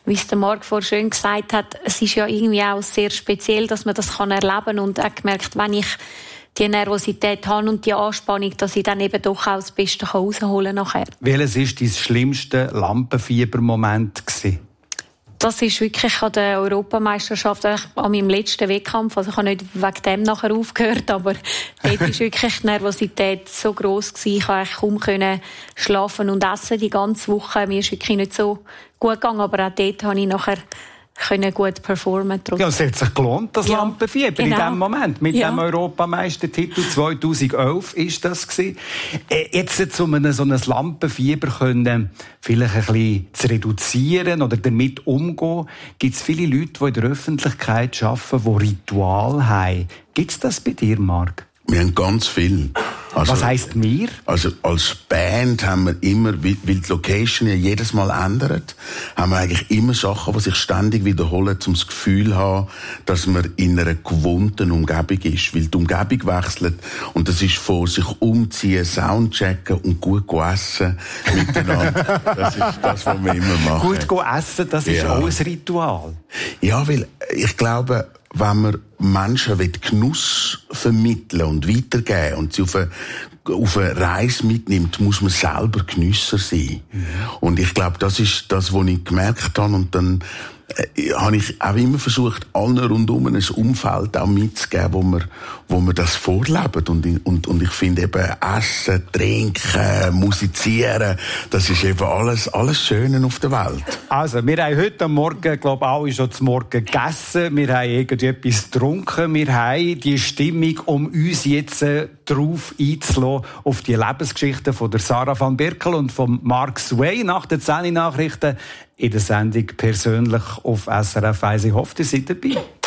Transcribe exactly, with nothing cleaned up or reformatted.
wie es der Marc vorhin schön gesagt hat, es ist ja irgendwie auch sehr speziell, dass man das kann erleben kann. Und auch gemerkt, wenn ich die Nervosität habe und die Anspannung, dass ich dann eben doch auch das Beste herausholen kann nachher. Welches war dein schlimmster Lampenfiebermoment gewesen? Das ist wirklich an der Europameisterschaft, an meinem letzten Wettkampf. Also ich habe nicht wegen dem nachher aufgehört, aber dort war wirklich die Nervosität so gross gewesen. Ich konnte kaum können schlafen und essen die ganze Woche. Mir ist wirklich nicht so gut gegangen, aber auch dort habe ich nachher können gut performen. Ja, es hat sich gelohnt, das ja, Lampenfieber genau. in diesem Moment. Mit ja. dem Europameistertitel zweitausendelf ist das gewesen. Jetzt, um ein, so ein Lampenfieber können, vielleicht ein bisschen zu reduzieren oder damit umgehen, gibt es viele Leute, die in der Öffentlichkeit arbeiten, die Ritual haben. Gibt es das bei dir, Marc? Wir haben ganz viel. Also, was heisst wir? Also als Band haben wir immer, weil die Location ja jedes Mal ändert, haben wir eigentlich immer Sachen, die sich ständig wiederholen, um das Gefühl zu haben, dass man in einer gewohnten Umgebung ist. Weil die Umgebung wechselt und das ist vor sich umziehen, Soundchecken und gut essen miteinander. Das ist das, was wir immer machen. Gut essen, das ist ja auch ein Ritual. Ja, weil ich glaube, wenn man Menschen Genuss vermitteln und weitergeben und sie auf eine, auf eine Reise mitnimmt, muss man selber Genüsser sein. Mhm. Und ich glaube, das ist das, was ich gemerkt habe. Und dann äh, habe ich auch immer versucht, allen rundum ein Umfeld auch mitzugeben, wo man, wo man das vorlebt. Und, und, und ich finde eben Essen, Trinken, Musizieren, das ist eben alles, alles Schöne auf der Welt. Also, wir haben heute Morgen, glaube ich, alle schon zum Morgen gegessen. Wir haben irgendetwas getrunken. Wir haben die Stimmung, um uns jetzt äh, darauf einzulassen, auf die Lebensgeschichten von der Sarah van Berkel und von Marc Sway nach den zehn Nachrichten in der Sendung «Persönlich» auf S R F eins. Ich hoffe, ihr seid dabei.